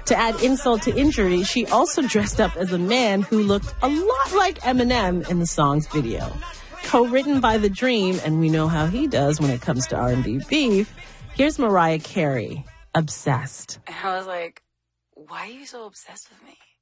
To add insult to injury, she also dressed up as a man who looked a lot like Eminem in the song's video. Co-written by The Dream, and we know how he does when it comes to R&B beef, here's Mariah Carey, Obsessed. And I was like, why are you so obsessed with me?